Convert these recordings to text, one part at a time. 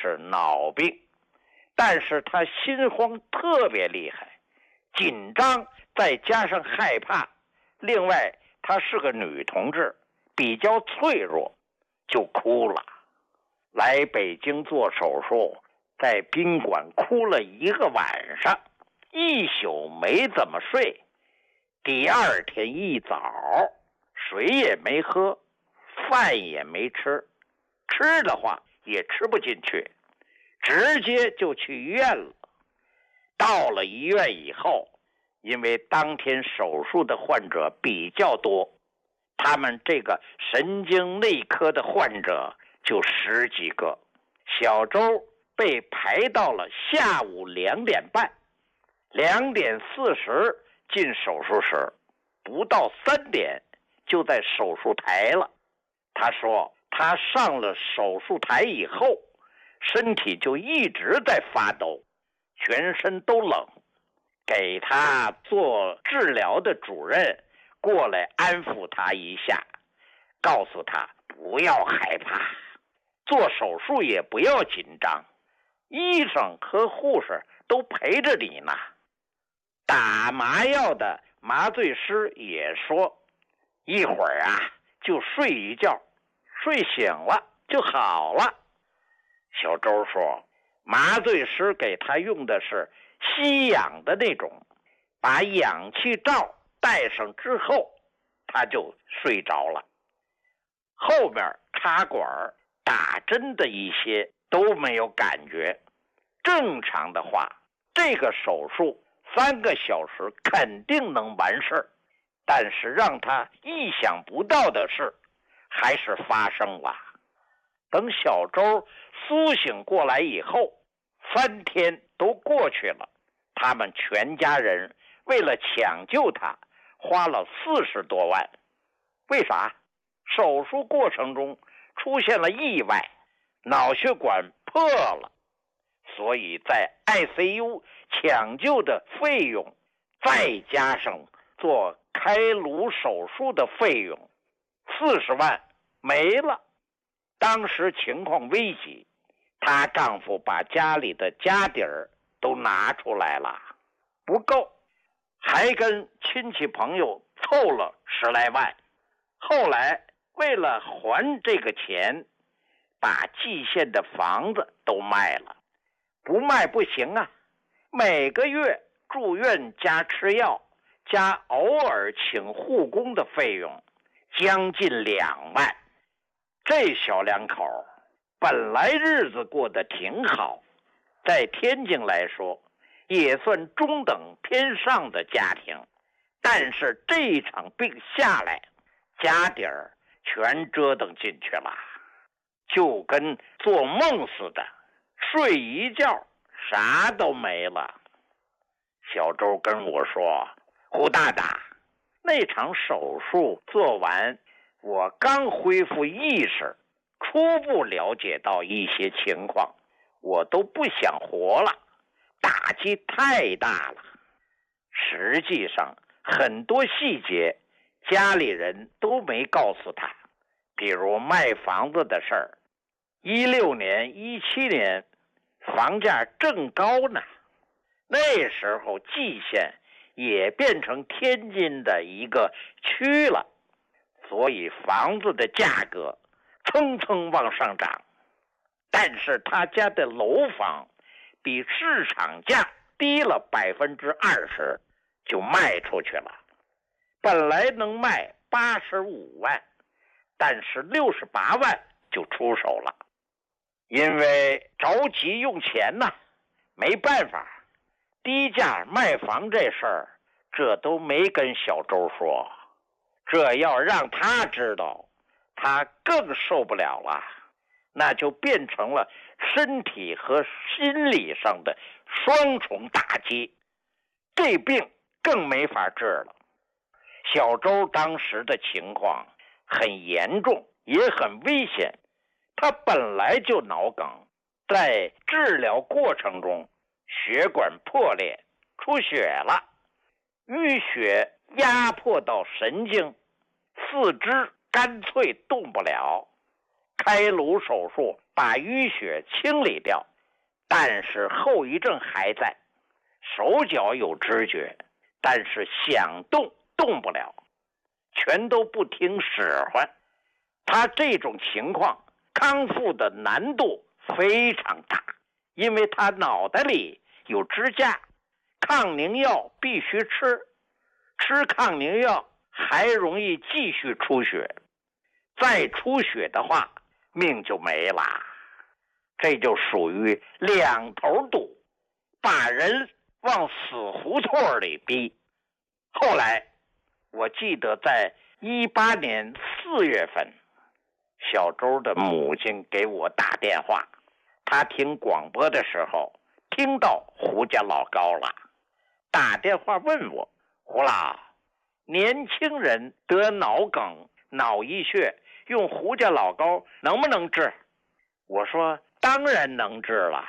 是脑病，但是他心慌特别厉害，紧张再加上害怕，另外她是个女同志，比较脆弱，就哭了。来北京做手术，在宾馆哭了1个晚上，一宿没怎么睡。第二天一早，水也没喝，饭也没吃，吃的话也吃不进去，直接就去医院了。到了医院以后，因为当天手术的患者比较多，他们这个神经内科的患者就10几个，小周被排到了下午2点半，2点40进手术室，不到3点就在手术台了。他说他上了手术台以后，身体就一直在发抖，全身都冷。给他做治疗的主任过来安抚他一下，告诉他不要害怕，做手术也不要紧张，医生和护士都陪着你呢。打麻药的麻醉师也说，一会儿啊就睡一觉，睡醒了就好了。小周说，麻醉师给他用的是吸氧的那种，把氧气罩戴上之后，他就睡着了。后面插管打针的一些都没有感觉。正常的话，这个手术3个小时肯定能完事，但是让他意想不到的事还是发生了。等小周苏醒过来以后，3天都过去了，他们全家人为了抢救他花了40多万。为啥？手术过程中出现了意外，脑血管破了，所以在 ICU 抢救的费用，再加上做开颅手术的费用，40万没了。当时情况危急，她丈夫把家里的家底儿都拿出来了，不够，还跟亲戚朋友凑了10来万。后来为了还这个钱，把蓟县的房子都卖了。不卖不行啊，每个月住院加吃药加偶尔请护工的费用将近2万。这小两口本来日子过得挺好，在天津来说也算中等偏上的家庭，但是这一场病下来，家底儿全折腾进去了，就跟做梦似的，睡一觉啥都没了。小周跟我说，胡大大，那场手术做完，我刚恢复意识，初步了解到一些情况，我都不想活了，打击太大了。实际上很多细节家里人都没告诉他，比如卖房子的事儿。16年17年房价正高呢，那时候蓟县也变成天津的一个区了，所以房子的价格蹭蹭往上涨。但是他家的楼房比市场价低了20%，就卖出去了。本来能卖85万，但是68万就出手了。因为着急用钱呢，没办法，低价卖房这事儿，这都没跟小周说。这要让他知道，他更受不了了，那就变成了身体和心理上的双重打击，这病更没法治了。小周当时的情况很严重，也很危险。他本来就脑梗，在治疗过程中血管破裂出血了，淤血压迫到神经，4肢干脆动不了， 开颅手术把淤血清理掉，但是后遗症还在，手脚有知觉，但是想动动不了，全都不听使唤。他这种情况康复的难度非常大，因为他脑袋里有支架，抗凝药必须吃抗凝药还容易继续出血，再出血的话命就没了。这就属于两头堵，把人往死胡同里逼。后来我记得在18年4月份，小周的母亲给我打电话，她听广播的时候听到胡家老高了，打电话问我，胡老，年轻人得脑梗脑溢血用胡家老高能不能治？我说当然能治了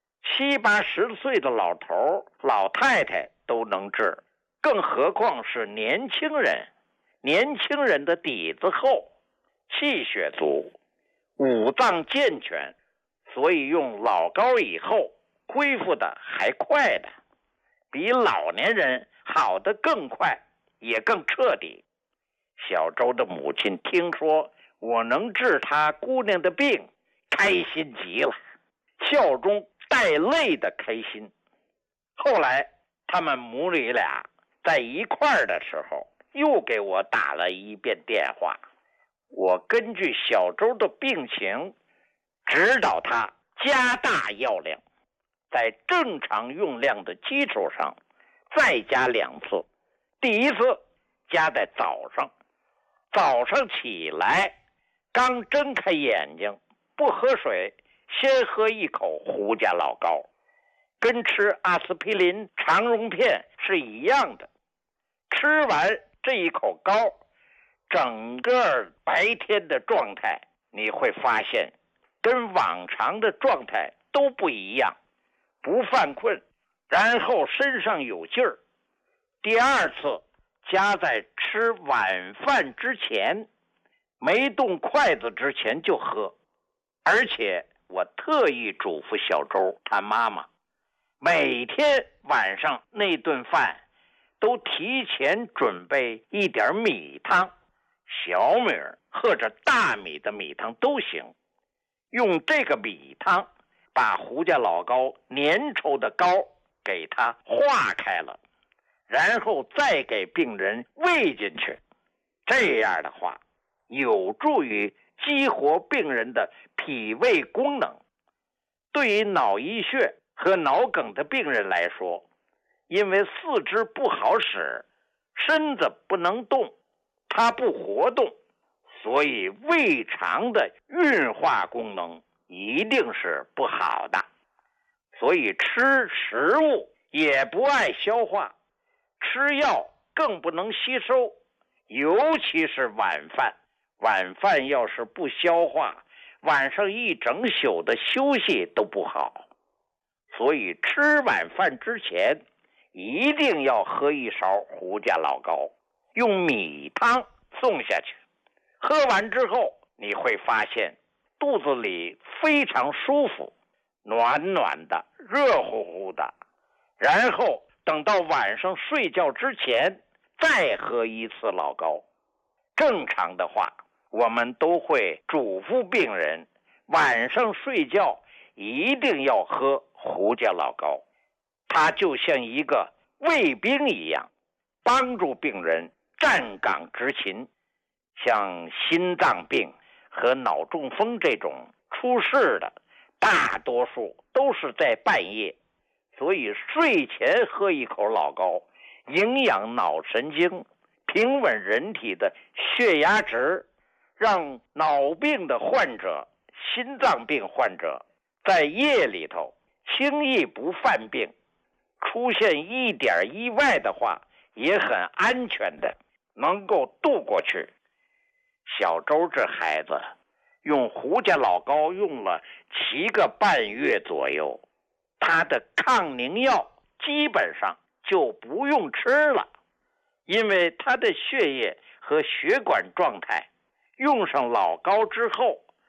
，70、80岁的老头老太太都能治，更何况是年轻人。年轻人的底子厚，气血足，五脏健全，所以用老高以后恢复的还快的，比老年人好的更快，也更彻底。小周的母亲听说我能治她姑娘的病，开心极了，笑中带泪的开心。后来他们母女俩在一块儿的时候，又给我打了一遍电话。我根据小周的病情，指导他加大药量，在正常用量的基础上再加2次。第一次加在早上，早上起来刚睁开眼睛，不喝水，先喝一口胡家老高，跟吃阿司匹林肠溶片是一样的。吃完这一口膏，整个白天的状态你会发现跟往常的状态都不一样，不犯困，然后身上有劲儿。第二次加在吃晚饭之前，没动筷子之前就喝。而且我特意嘱咐小周他妈妈，每天晚上那顿饭都提前准备一点米汤，小米或者大米的米汤都行，用这个米汤把胡家老高粘稠的膏给它化开了，然后再给病人喂进去。这样的话有助于激活病人的脾胃功能。对于脑溢血和脑梗的病人来说，因为四肢不好使，身子不能动，它不活动，所以胃肠的运化功能一定是不好的，所以吃食物也不爱消化，吃药更不能吸收，尤其是晚饭。晚饭要是不消化，晚上一整宿的休息都不好。所以吃晚饭之前一定要喝一勺胡家老高，用米汤送下去。喝完之后你会发现肚子里非常舒服，暖暖的，热乎乎的。然后等到晚上睡觉之前再喝一次老高。正常的话，我们都会嘱咐病人晚上睡觉一定要喝胡家老高，它就像一个卫兵一样，帮助病人站岗执勤。像心脏病和脑中风这种出事的，大多数都是在半夜，所以睡前喝一口老高，营养脑神经，平稳人体的血压值，让脑病的患者、心脏病患者在夜里头轻易不犯病，出现一点意外的话也很安全的能够度过去。小周这孩子用胡家老高用了7个半月左右，他的抗凝药基本上就不用吃了，因为他的血液和血管状态用上老高之后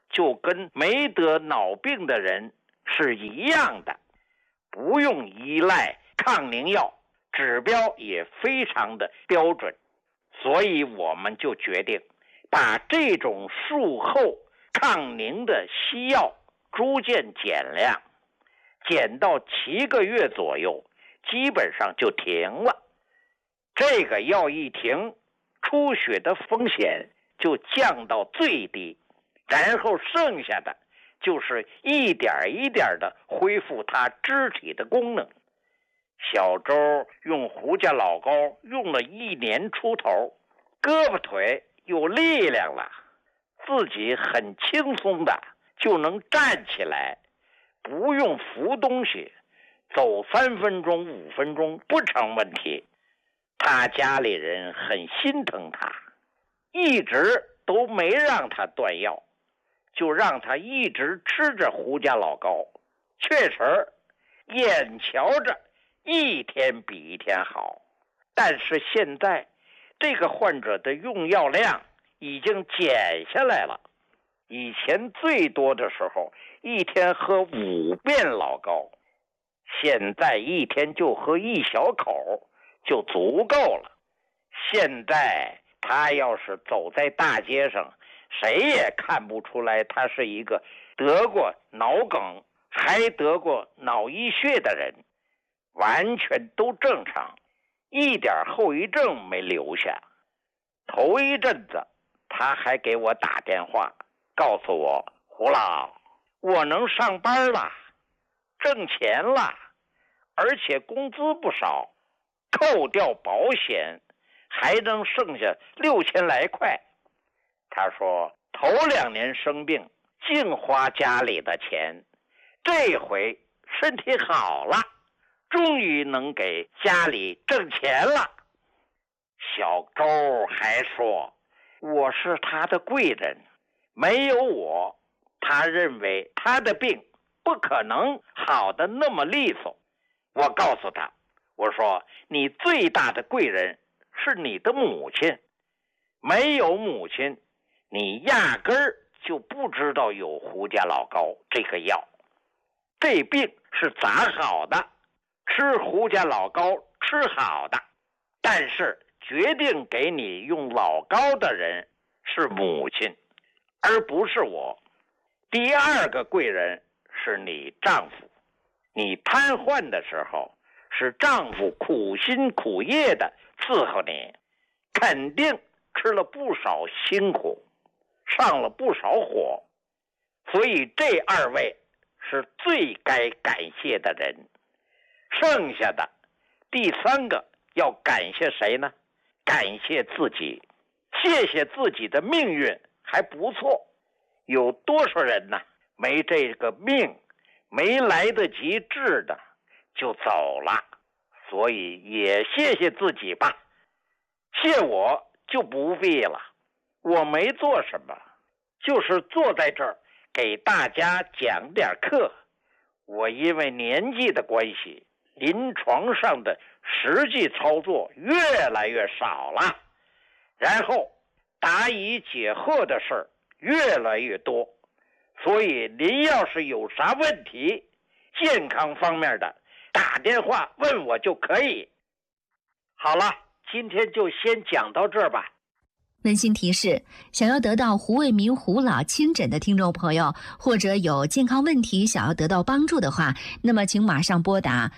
就跟没得脑病的人是一样的，不用依赖抗凝药，指标也非常的标准。所以我们就决定把这种术后抗凝的西药逐渐减量，减到7个月左右，基本上就停了。这个药一停，出血的风险就降到最低，然后剩下的就是一点一点的恢复他肢体的功能。小周用胡家老膏用了1年出头，胳膊腿有力量了，自己很轻松的就能站起来，不用扶东西，走3分钟5分钟不成问题。他家里人很心疼他，一直都没让他断药，就让他一直吃着胡家老膏。确实眼瞧着一天比一天好，但是现在这个患者的用药量已经减下来了。以前最多的时候一天喝5遍老膏，现在一天就喝1小口就足够了。现在他要是走在大街上，谁也看不出来他是一个得过脑梗还得过脑溢血的人，完全都正常，一点后遗症没留下。头一阵子他还给我打电话告诉我，胡老，我能上班了，挣钱了，而且工资不少，扣掉保险还能剩下6000来块。他说头2年生病净花家里的钱，这回身体好了，终于能给家里挣钱了。小周还说我是他的贵人，没有我，他认为他的病不可能好的那么利索。我告诉他，我说你最大的贵人是你的母亲，没有母亲你压根儿就不知道有胡家老膏这个药。这病是咋好的，吃胡家老膏吃好的，但是决定给你用老膏的人是母亲，而不是我。第2个贵人是你丈夫，你瘫痪的时候是丈夫苦心苦业的伺候你，肯定吃了不少辛苦，上了不少火，所以这2位是最该感谢的人。剩下的第3个要感谢谁呢？感谢自己，谢谢自己的命运还不错。有多少人呢，没这个命，没来得及治的就走了。所以也谢谢自己吧，谢我就不必了。我没做什么，就是坐在这儿给大家讲点课。我因为年纪的关系，临床上的实际操作越来越少了，然后答疑解惑的事儿越来越多，所以您要是有啥问题，健康方面的，打电话问我就可以。好了，今天就先讲到这儿吧。 温馨提示：想要得到胡卫民胡老亲诊的听众朋友，或者有健康问题想要得到帮助的话，那么请马上拨打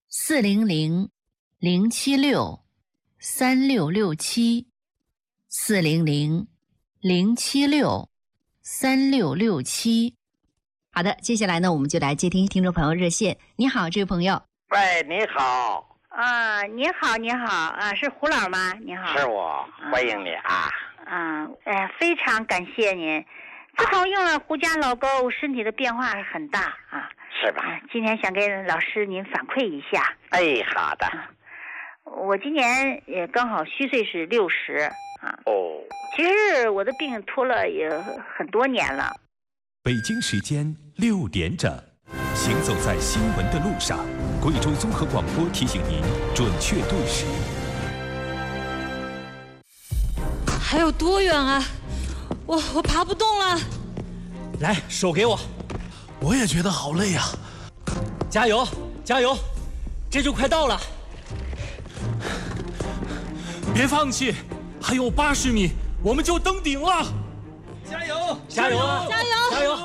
400-076-3667 400-076-3667。好的，接下来呢，我们就来接听听众朋友热线。你好，这位朋友。 喂，你好。 你好，你好啊，是胡老吗？你好， 是我，欢迎你啊。 非常感谢您。自从用了胡家老膏，身体的变化很大啊。 是吧？ 今天想跟老师您反馈一下。 哎，好的。 我今年也刚好虚岁是60啊。 哦。 其实我的病拖了也很多年了。 北京时间6点整，行走在新闻的路上，贵州综合广播提醒您准确对时。 还有多远啊？我爬不动了。 来，手给我。 我也觉得好累呀。 加油，加油，这就快到了。 别放弃，还有80米，我们就登顶了。 加油，加油， 加油， 加油！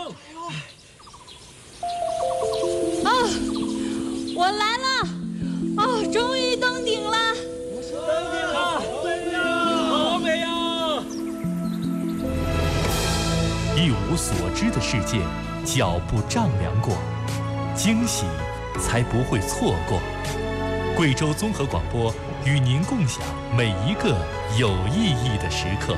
啊，我来了！哦，终于登顶了！ 登顶了，好美呀！ 一无所知的世界，脚步丈量过，惊喜才不会错过。贵州综合广播与您共享每一个有意义的时刻。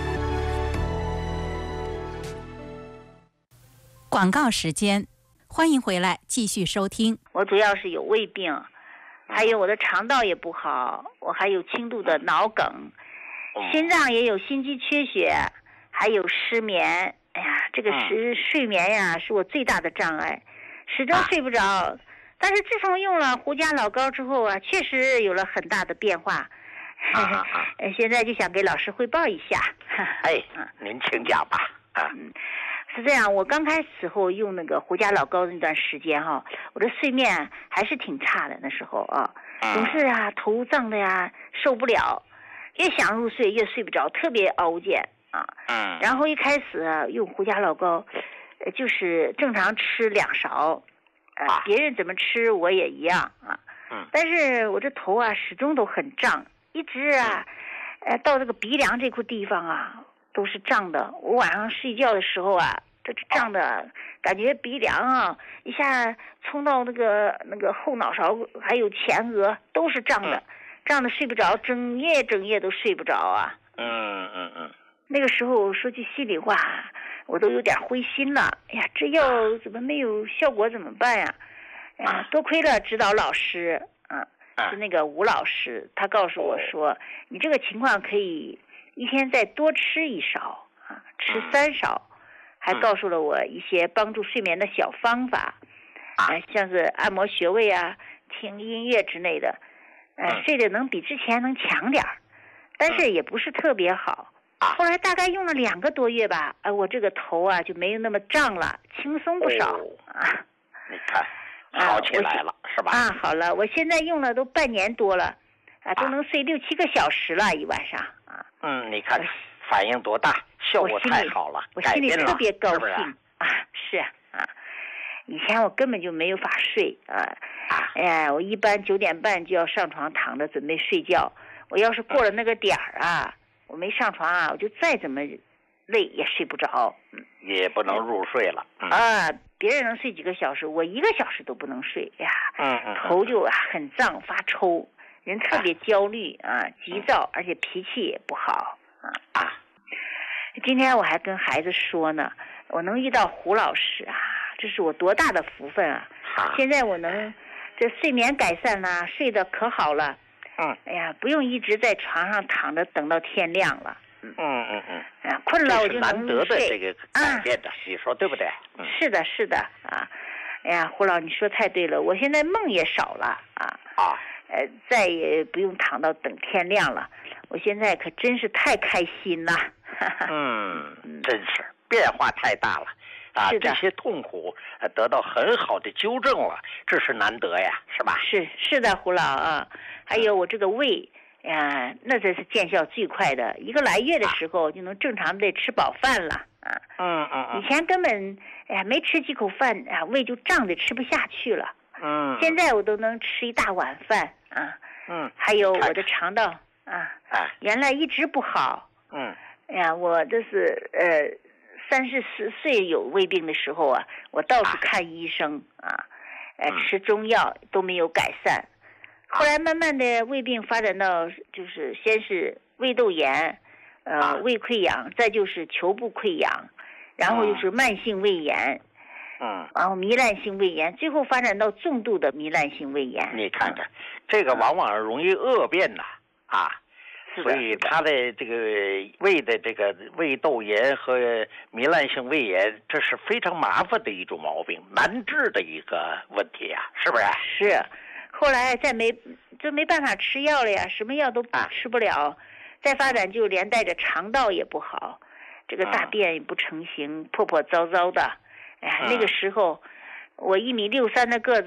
广告时间，欢迎回来继续收听。 我主要是有胃病，还有我的肠道也不好，我还有轻度的脑梗，心脏也有心肌缺血，还有失眠。哎呀，这个睡眠呀是我最大的障碍，始终睡不着。但是自从用了胡家老膏之后啊，确实有了很大的变化。现在就想给老师汇报一下。 哎，您请讲吧。 是这样，我刚开始后用那个胡家老膏那段时间哈，我的睡眠还是挺差的，那时候啊，总是啊头胀的呀，受不了，越想入睡越睡不着，特别熬煎啊。然后一开始啊用胡家老膏，就是正常吃2勺，别人怎么吃我也一样啊。但是我这头啊始终都很胀，一直啊，到这个鼻梁这块地方啊。都是胀的，我晚上睡觉的时候啊，这胀的，感觉鼻梁啊一下冲到那个后脑勺，还有前额都是胀的，胀的睡不着，整夜都睡不着啊。那个时候说句心里话，我都有点灰心了。哎呀，这药怎么没有效果？怎么办呀？哎呀，多亏了指导老师，是那个吴老师，他告诉我说，你这个情况可以。一天再多吃1勺啊，吃3勺，还告诉了我一些帮助睡眠的小方法，像是按摩穴位啊、听音乐之类的，睡得能比之前能强点儿，但是也不是特别好。后来大概用了2个多月吧，我这个头啊就没有那么胀了，轻松不少啊。 你看，好起来了是吧？ 好了，我现在用了都半年多了，都能睡6-7个小时了一晚上。 你看反应多大，效果太好了， 我心里特别高兴是以前我根本就没有法睡我一般9点半就要上床躺着准备睡觉，我要是过了那个点儿啊，我没上床啊，我就再怎么累也睡不着， 也不能入睡了别人能睡几个小时，我1个小时都不能睡呀，头就很胀发抽。人特别焦虑急躁，而且脾气也不好今天我还跟孩子说呢，我能遇到胡老师这是我多大的福分啊！现在我能这睡眠改善了，睡得可好了。哎呀，不用一直在床上躺着等到天亮了。困了我就能入睡。 难得的这个改变的，你说对不对？ 是的，是的哎呀，胡老，你说太对了，我现在梦也少了再也不用躺到等天亮了，我现在可真是太开心了。 真是变化太大了这些痛苦得到很好的纠正了，这是难得呀，是吧？ 是的，胡老还有我这个胃那真是见效最快的，1个来月的时候就能正常的吃饱饭了以前根本没吃几口饭胃就胀得吃不下去了。现在我都能吃1大碗饭还有我的肠道原来一直不好。我这是30-40岁有胃病的时候我到处看医生吃中药都没有改善。后来慢慢的胃病发展到就是先是胃窦炎胃溃疡，再就是球部溃疡，然后就是慢性胃炎。然后糜烂性胃炎，最后发展到重度的糜烂性胃炎。 你看看，这个往往容易恶变所以他的这个胃的这个胃窦炎和糜烂性胃炎，这是非常麻烦的一种毛病，难治的一个问题是不是？ 是，后来没办法吃药了呀，什么药都吃不了，再发展就连带着肠道也不好。 这个大便也不成形，破破糟糟的。哎呀，那个时候我1.63米的个子，